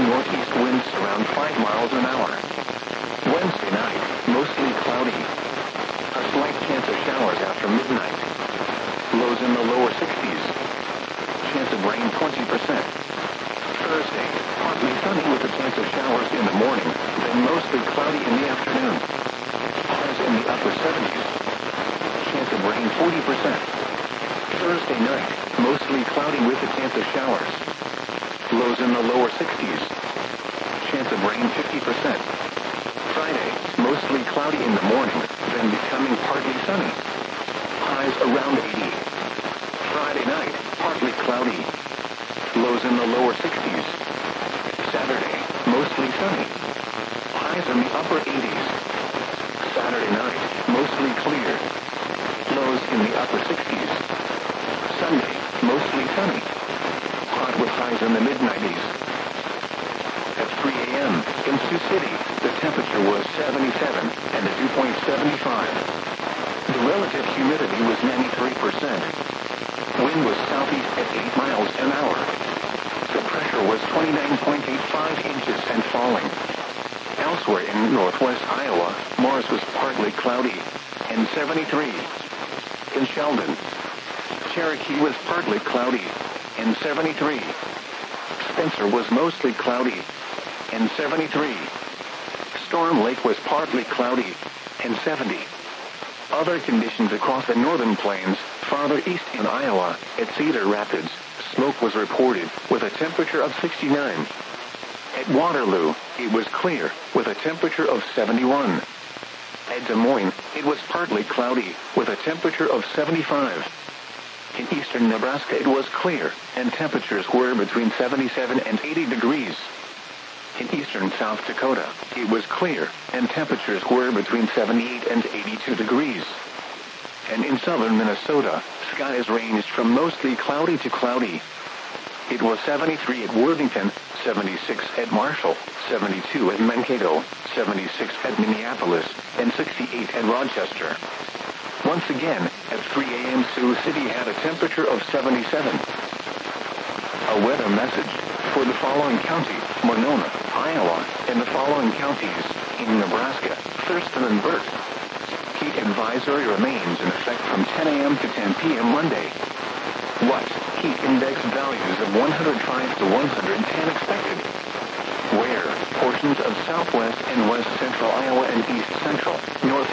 Northeast winds around 5 miles an hour. Wednesday night, mostly cloudy. A slight chance of showers after midnight. Lows in the lower 60s. Chance of rain 20%. Thursday, partly sunny with a chance of showers in the morning, then mostly cloudy in the afternoon. Highs in the upper 70s. Chance of rain 40%. Thursday night, mostly cloudy with a chance of showers. Lows in the lower 60s. Chance of rain 50%. Friday, mostly cloudy in the morning, then becoming partly sunny. Highs around 80. Friday night, partly cloudy. Lows in the lower 60s. Saturday, mostly sunny. Highs in the upper 80s. Saturday night, mostly clear. Lows in the upper 60s. Sunday, mostly sunny. Hot with highs in the mid-90s. At 3 a.m., in Sioux City, the temperature was 77 and the dew point 75. The relative humidity was 93%. Wind was southeast at 8 miles an hour. The pressure was 29.85 inches and falling. Elsewhere in northwest Iowa, Mars was partly cloudy and 73. In Sheldon, Cherokee was partly cloudy and 73. Spencer was mostly cloudy and 73. Storm Lake was partly cloudy and 70. Other conditions across the northern plains, farther east in Iowa, at Cedar Rapids, smoke was reported with a temperature of 69. At Waterloo, it was clear with a temperature of 71. At Des Moines, it was partly cloudy with a temperature of 75. In eastern Nebraska, it was clear, and temperatures were between 77 and 80 degrees. In eastern South Dakota, it was clear, and temperatures were between 78 and 82 degrees. And in southern Minnesota, skies ranged from mostly cloudy to cloudy. It was 73 at Worthington, 76 at Marshall, 72 at Mankato, 76 at Minneapolis, and 68 at Rochester. Once again, at 3 a.m. Sioux City had a temperature of 77. A weather message for the following county, Monona, Iowa, and the following counties in Nebraska, Thurston and Burt. Heat advisory remains in effect from 10 a.m. to 10 p.m. Monday. What? Heat index values of 105 to 110 expected. Where? Portions of southwest and west central Iowa and east central, north